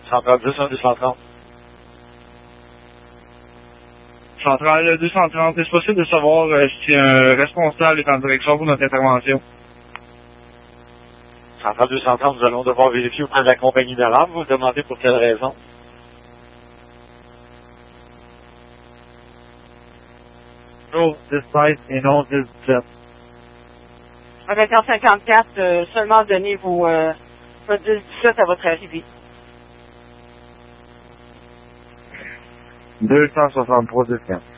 Centrale 10, 1, 230. Centrale 230, est-ce possible de savoir si un responsable est en direction pour notre intervention? Centrale 230, nous allons devoir vérifier auprès de la compagnie d'alarme. Vous demandez pour quelle raison? No, this site et non this jet. Avec 54, seulement donner vos 17 à votre arrivée. 263 10.